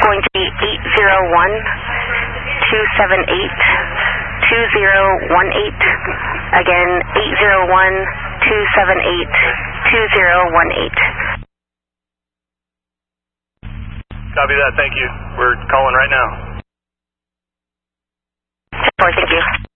going to be 801-278-2018. Again, 801-278-2018. Copy that, thank you. We're calling right now. 10-4, thank you.